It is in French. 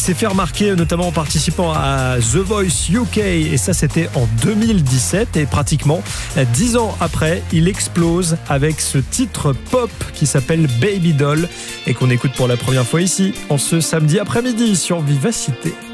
s'est fait remarquer notamment en participant à The Voice UK et ça c'était en 2017 et pratiquement 10 ans après, il explose avec ce titre pop qui s'appelle Baby Doll et qu'on écoute pour la première fois ici en ce samedi après-midi sur Vivacité.